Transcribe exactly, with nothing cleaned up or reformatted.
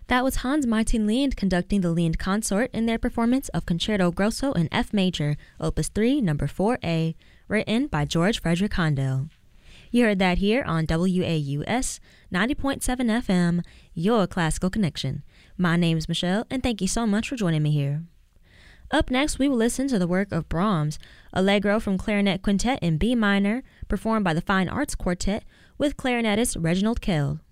That was Hans Martin Lind conducting the Lind Consort in their performance of Concerto Grosso in F Major, Opus three, Number four A, written by George Frederick Handel. You heard that here on W A U S ninety point seven F M, your classical connection. My name is Michelle, and thank you so much for joining me here. Up next, we will listen to the work of Brahms, Allegro from Clarinet Quintet in B minor, performed by the Fine Arts Quartet with clarinetist Reginald Kell.